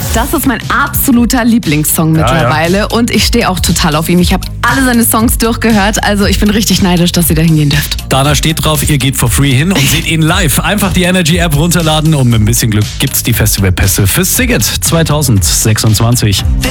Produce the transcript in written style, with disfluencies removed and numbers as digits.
Das ist mein absoluter Lieblingssong mittlerweile und ich stehe auch total auf ihn. Ich habe alle seine Songs durchgehört, also ich bin richtig neidisch, dass ihr da hingehen dürft. Dana steht drauf, ihr geht for free hin und seht ihn live. Einfach die Energy App runterladen und mit ein bisschen Glück gibt's die Festivalpässe fürs Ticket 2026.